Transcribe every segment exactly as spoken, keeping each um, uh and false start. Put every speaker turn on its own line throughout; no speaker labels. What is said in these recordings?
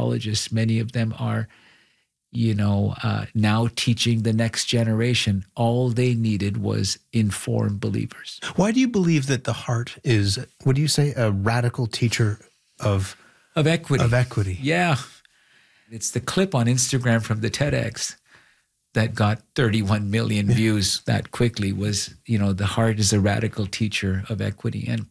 cardiologists. Many of them are, you know, uh, now teaching the next generation. All they needed was informed believers.
Why do you believe that the heart is, what do you say, a radical teacher of
Of equity.
Of equity.
Yeah. It's the clip on Instagram from the TEDx that got thirty-one million
yeah.
views that quickly was, you know, the heart is a radical teacher of equity. And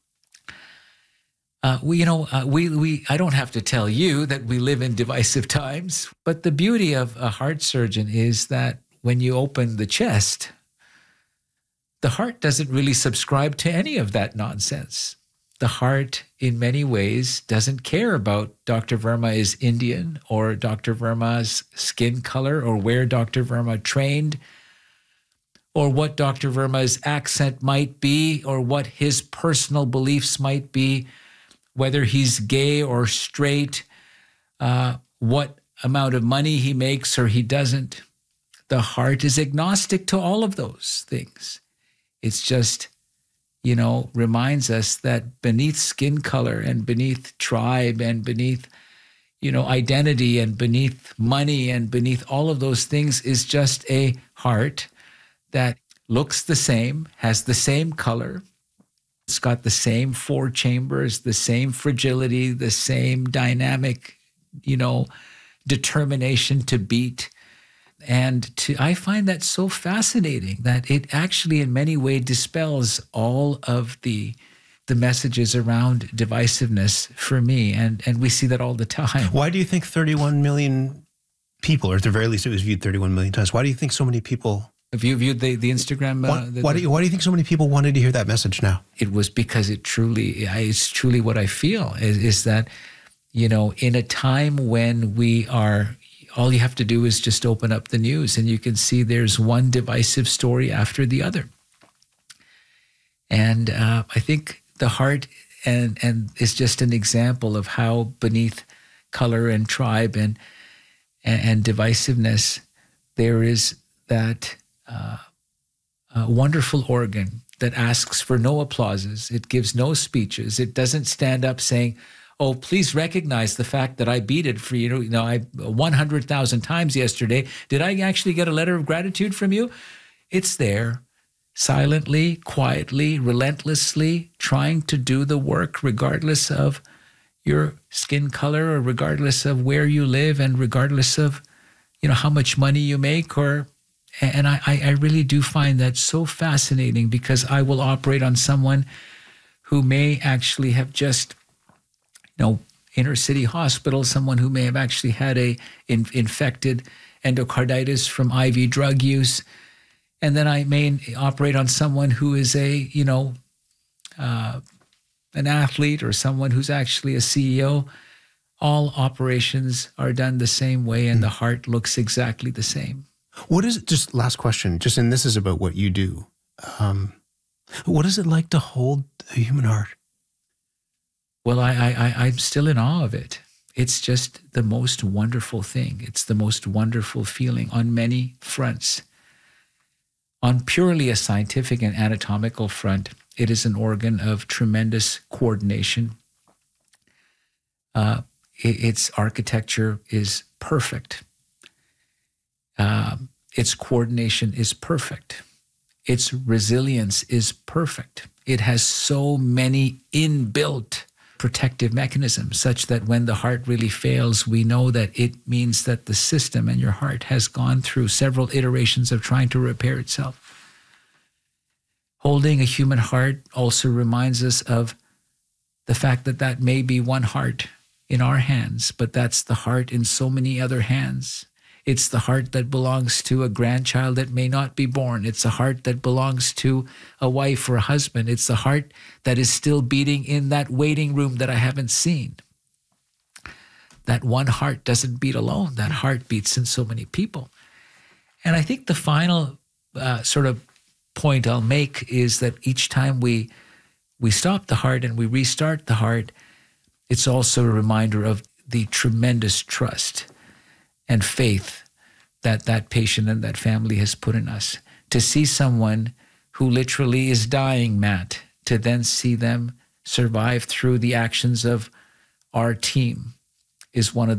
uh, we, you know, uh, we, we, I don't have to tell you that we live in divisive times, but the beauty of a heart surgeon is that when you open the chest, the heart doesn't really subscribe to any of that nonsense. The heart, in many ways, doesn't care about Doctor Verma is Indian or Doctor Verma's skin color or where Doctor Verma trained or what Doctor Verma's accent might be or what his personal beliefs might be, whether he's gay or straight, uh, what amount of money he makes or he doesn't. The heart is agnostic to all of those things. It's just, you know, reminds us that beneath skin color and beneath tribe and beneath, you know, identity and beneath money and beneath all of those things is just a heart that looks the same, has the same color. It's got the same four chambers, the same fragility, the same dynamic, you know, determination to beat. And to, I find that so fascinating that it actually in many ways dispels all of the the messages around divisiveness for me. And, and we see that all the time.
Why do you think thirty-one million people, or at the very least it was viewed thirty-one million times, why do you think so many people...
Have you viewed the, the Instagram? Uh,
why,
the,
why, do you, why do you think so many people wanted to hear that message now?
It was because it truly, it's truly what I feel is, is that, you know, in a time when we are... all you have to do is just open up the news and you can see there's one divisive story after the other. And uh, I think the heart and, and is just an example of how beneath color and tribe and, and, and divisiveness, there is that uh, uh, wonderful organ that asks for no applauses. It gives no speeches. It doesn't stand up saying, oh, please recognize the fact that I beat it for you. You know, I one hundred thousand times yesterday. Did I actually get a letter of gratitude from you? It's there, silently, quietly, relentlessly, trying to do the work regardless of your skin color or regardless of where you live and regardless of, you know, how much money you make. Or, and I, I really do find that so fascinating because I will operate on someone who may actually have just, you know, inner city hospital, someone who may have actually had a in, infected endocarditis from I V drug use. And then I may operate on someone who is a, you know, uh, an athlete or someone who's actually a C E O. All operations are done the same way and mm. the heart looks exactly the same.
What is it, just last question, just, and this is about what you do. Um, what is it like to hold a human heart?
Well, I, I, I'm still in awe of it. It's just the most wonderful thing. It's the most wonderful feeling on many fronts. On purely a scientific and anatomical front, it is an organ of tremendous coordination. Uh, it, its architecture is perfect. Um, its coordination is perfect. Its resilience is perfect. It has so many inbuilt protective mechanisms such that when the heart really fails, we know that it means that the system and your heart has gone through several iterations of trying to repair itself. Holding a human heart also reminds us of the fact that that may be one heart in our hands, but that's the heart in so many other hands. It's the heart that belongs to a grandchild that may not be born. It's a heart that belongs to a wife or a husband. It's the heart that is still beating in that waiting room that I haven't seen. That one heart doesn't beat alone. That heart beats in so many people. And I think the final uh, sort of point I'll make is that each time we we stop the heart and we restart the heart, it's also a reminder of the tremendous trust and faith that that patient and that family has put in us. To see someone who literally is dying, Matt, to then see them survive through the actions of our team is one of